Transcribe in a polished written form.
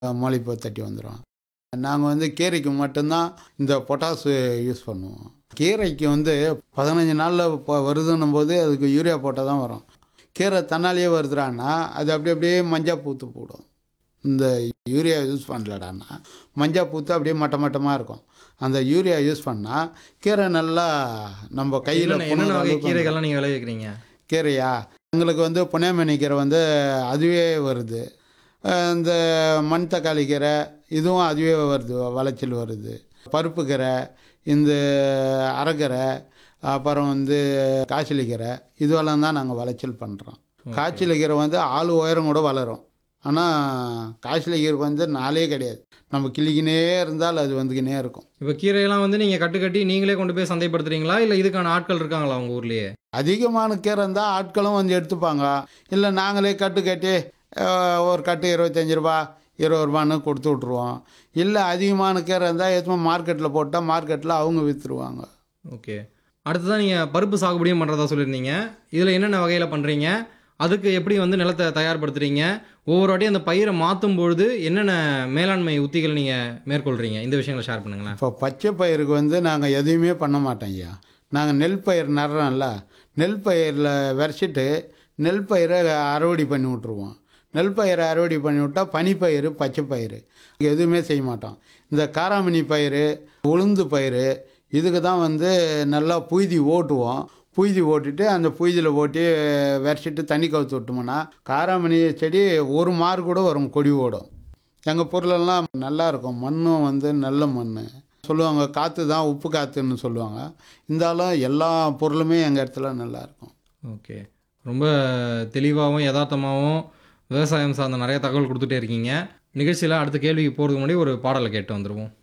மொளைப்பு தட்டி வந்துடும். நாங்கள் வந்து கீரைக்கு மட்டும்தான் இந்த பொட்டாசு யூஸ் பண்ணுவோம். கீரைக்கு வந்து 15 நாளில் வருதுன்னும் போது அதுக்கு யூரியா போட்டால் தான் வரும். கீரை தன்னாலேயே வருதுடான்னா அது அப்படியே மஞ்சள் பூத்து போடும். இந்த யூரியா யூஸ் பண்ணலடான்னா மஞ்சள் பூத்து அப்படியே மட்டமாக இருக்கும். அந்த யூரியா யூஸ் பண்ணால் கீரை நல்லா நம்ம கையில் என்னென்ன வகை கீரைகள்லாம் நீங்கள் விளைவிக்கிறீங்க? கீரையா எங்களுக்கு வந்து பொன்னியமணி கீரை வந்து அதுவே வருது. இந்த மண் தக்காளி கீரை இதுவும் அதுவே வருது, விளைச்சல் வருது. பருப்பு கீரை, இந்த அரைக்கீரை, அப்புறம் வந்து காய்ச்சலி கீரை இதுவெல்லாம் தான் நாங்கள் விளைச்சல் பண்ணுறோம். காய்ச்சலி கீரை வந்து ஆள் உயரம் கூட வளரும். ஆனால் காய்ச்சலி கீரை வந்து நாளே கிடையாது. நம்ம கிளிக்கினே இருந்தால் அது வந்துக்கினே இருக்கும். இப்போ கீரையெல்லாம் வந்து நீங்கள் கட்டி நீங்களே கொண்டு போய் சந்தைப்படுத்துறீங்களா, இல்லை இதுக்கான ஆட்கள் இருக்காங்களா உங்கள் ஊர்லேயே? அதிகமான கீரை இருந்தால் ஆட்களும் வந்து எடுத்துப்பாங்க. இல்லை நாங்களே கட்டி ஒரு கட்டு 25 ரூபா 20 ரூபான்னு கொடுத்து விட்ருவோம். இல்லை அதிகமான கீரை இருந்தால் எதுவும் மார்க்கெட்டில் போட்டால் மார்க்கெட்டில் அவங்க விற்றுருவாங்க. ஓகே. அடுத்ததான் நீங்கள் பருப்பு சாகுபடியும் பண்ணுறதா சொல்லியிருந்தீங்க. இதில் என்னென்ன வகையில் பண்ணுறீங்க? அதுக்கு எப்படி வந்து நிலத்தை தயார்படுத்துகிறீங்க? ஒவ்வொரு வாட்டியும் அந்த பயிரை மாற்றும் பொழுது என்னென்ன மேலாண்மை உத்திகள் நீங்கள் மேற்கொள்கிறீங்க? இந்த விஷயங்களை ஷேர் பண்ணுங்களேன். இப்போ பச்சை பயிருக்கு வந்து நாங்கள் எதுவுமே பண்ண மாட்டோம் ஐயா. நாங்கள் நெல் பயிர் நடுறோம்ல, நெல் பயிரில் விரைச்சிட்டு நெல் பயிரை அறுவடை பண்ணி விட்ருவோம். நெல் பயிரை அறுவடை பண்ணி விட்டால் பனிப்பயிறு, பச்சை பயிறு எதுவுமே செய்ய மாட்டோம். இந்த காராமணி பயிர், உளுந்து பயிர் இதுக்கு தான் வந்து நல்லா புழுதி ஓட்டுவோம். புழுதி ஓட்டிட்டு அந்த புழுதியில் ஓட்டி விரைச்சிட்டு தண்ணி கவுத்து விட்டோம்னா காராமணி செடி ஒரு மாறு கூட வரும், கொடி ஓடும். எங்கள் பொருளெல்லாம் நல்லா இருக்கும். மண்ணும் வந்து நல்ல மண் சொல்லுவாங்க. காற்று தான் உப்பு காற்றுன்னு சொல்லுவாங்க. இருந்தாலும் எல்லா பொருளுமே எங்கள் இடத்துல நல்லாயிருக்கும். ஓகே. ரொம்ப தெளிவாகவும் யதார்த்தமாகவும் விவசாயம் சார்ந்த நிறைய தகவல் கொடுத்துட்டே இருக்கீங்க. நிகழ்ச்சியில் அடுத்த கேள்விக்கு போகிறதுக்கு முன்னாடி ஒரு பாடலை கேட்டு வந்துடுவோம்.